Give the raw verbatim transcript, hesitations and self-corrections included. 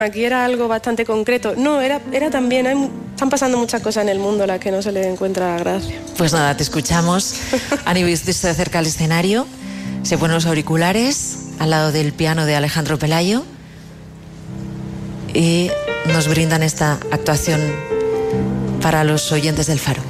Aquí era algo bastante concreto. No, era, era también, hay, están pasando muchas cosas en el mundo a las que no se le encuentra gracia. Pues nada, te escuchamos. Ani, viste de cerca al escenario, se ponen los auriculares al lado del piano de Alejandro Pelayo y nos brindan esta actuación para los oyentes del Faro.